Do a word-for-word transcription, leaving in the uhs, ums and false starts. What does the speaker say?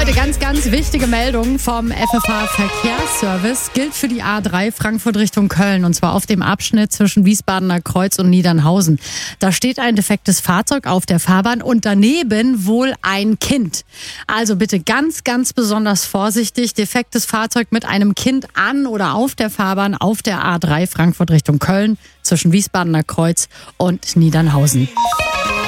Leute, ganz, ganz wichtige Meldung vom F F H-Verkehrsservice. Gilt für die A drei Frankfurt Richtung Köln. Und zwar auf dem Abschnitt zwischen Wiesbadener Kreuz und Niedernhausen. Da steht ein defektes Fahrzeug auf der Fahrbahn und daneben wohl ein Kind. Also bitte ganz, ganz besonders vorsichtig. Defektes Fahrzeug mit einem Kind an oder auf der Fahrbahn auf der A drei Frankfurt Richtung Köln zwischen Wiesbadener Kreuz und Niedernhausen.